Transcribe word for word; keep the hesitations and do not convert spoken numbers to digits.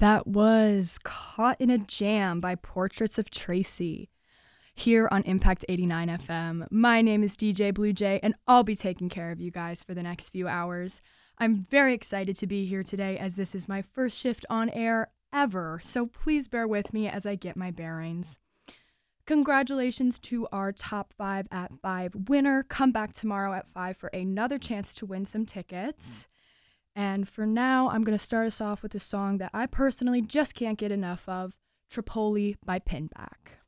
That was Caught in a Jam by Portraits of Tracy here on Impact eighty-nine F M. My name is D J Blue Jay, and I'll be taking care of you guys for the next few hours. I'm very excited to be here today as this is my first shift on air ever, so please bear with me as I get my bearings. Congratulations to our Top five at five winner. Come back tomorrow at five for another chance to win some tickets. And for now, I'm going to start us off with a song that I personally just can't get enough of, Tripoli by Pinback.